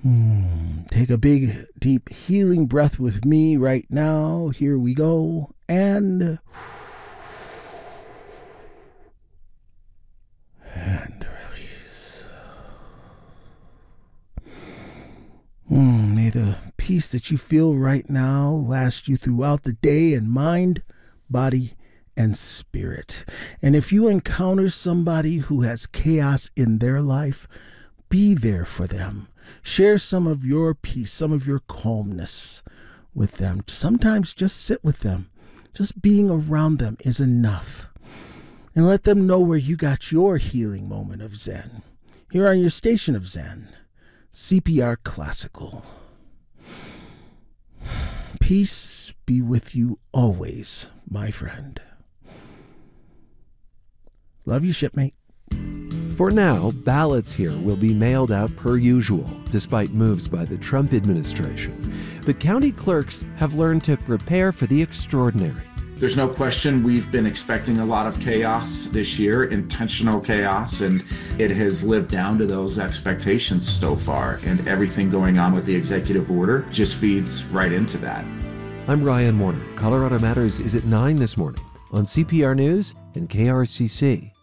Take a big, deep, healing breath with me right now. Here we go. And release. May the peace that you feel right now last you throughout the day in mind, body, and spirit. And if you encounter somebody who has chaos in their life, be there for them. Share some of your peace, some of your calmness with them. Sometimes just sit with them. Just being around them is enough. And let them know where you got your healing moment of Zen. Here on your station of Zen, CPR Classical. Peace be with you always, my friend. Love you, shipmate. For now, ballots here will be mailed out per usual, despite moves by the Trump administration. But county clerks have learned to prepare for the extraordinary. There's no question we've been expecting a lot of chaos this year, intentional chaos, and it has lived down to those expectations so far. And everything going on with the executive order just feeds right into that. I'm Ryan Warner. Colorado Matters is at 9 this morning on CPR News and KRCC.